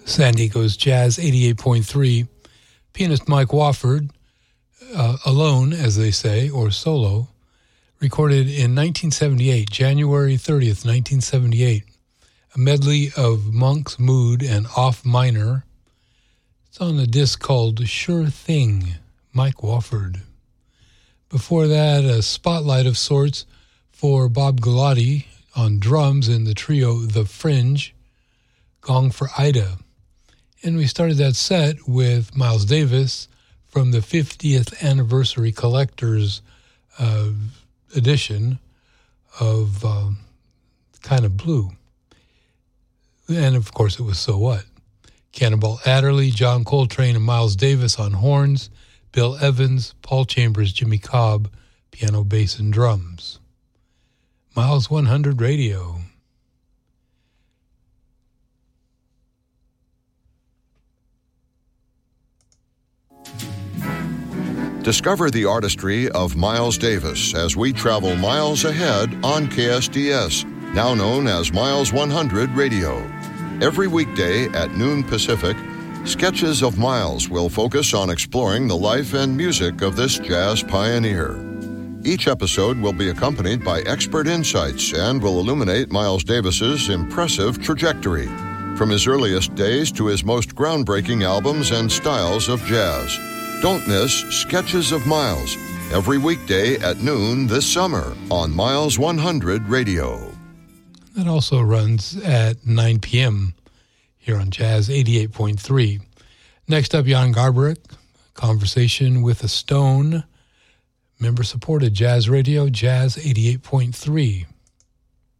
San Diego's Jazz 88.3. Pianist Mike Wofford, alone, as they say, or solo, recorded in 1978, January 30th, 1978, a medley of Monk's Mood and Off Minor. It's on a disc called Sure Thing, Mike Wofford. Before that, a spotlight of sorts for Bob Galati on drums in the trio The Fringe, Gong for Ida. And we started that set with Miles Davis from the 50th Anniversary Collector's edition of Kind of Blue. And, of course, it was So What? Cannonball Adderley, John Coltrane, and Miles Davis on horns, Bill Evans, Paul Chambers, Jimmy Cobb, piano, bass, and drums. Miles 100 Radio. Discover the artistry of Miles Davis as we travel miles ahead on KSDS, now known as Miles 100 Radio. Every weekday at noon Pacific, Sketches of Miles will focus on exploring the life and music of this jazz pioneer. Each episode will be accompanied by expert insights and will illuminate Miles Davis's impressive trajectory, from his earliest days to his most groundbreaking albums and styles of jazz. Don't miss Sketches of Miles, every weekday at noon this summer on Miles 100 Radio. That also runs at 9 p.m. here on Jazz 88.3. Next up, Jan Garbarek, Conversation with a Stone, member-supported Jazz Radio, Jazz 88.3.